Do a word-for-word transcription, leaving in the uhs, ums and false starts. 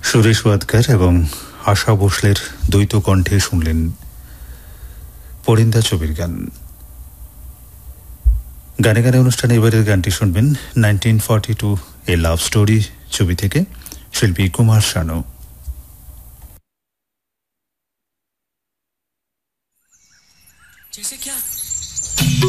সুরেশ ওয়াদকার এবং আশা ভোসলের দ্বৈত কণ্ঠে শুনলেন পরিন্দা ছবির গান। গানে গানে অনুষ্ঠানে এবারের গানটি শুনবেন নাইনটিন ফর্টি টু এ লাভ স্টোরি ছবি থেকে, শিল্পী কুমার শানু। जैसे क्या